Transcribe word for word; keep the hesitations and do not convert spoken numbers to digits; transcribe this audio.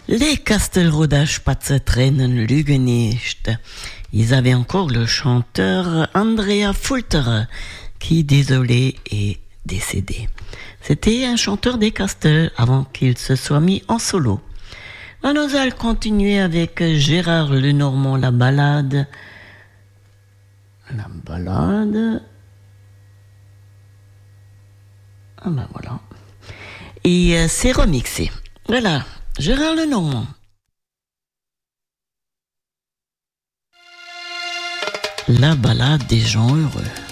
Les Castelroda Spatzatrennen lügen nicht. Ils avaient encore le chanteur Andrea Fulter, qui, désolé, est décédé. C'était un chanteur des Castels avant qu'il se soit mis en solo. Là, nous allons continuer avec Gérard Lenormand, la balade. La balade. Ah ben voilà. Et euh, c'est remixé. Voilà, Gérard Lenormand. La balade des gens heureux.